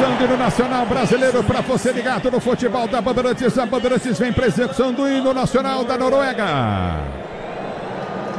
execução do hino nacional brasileiro para você ligado no futebol da Bandeirantes. A Bandeirantes vem para execução do hino nacional da Noruega.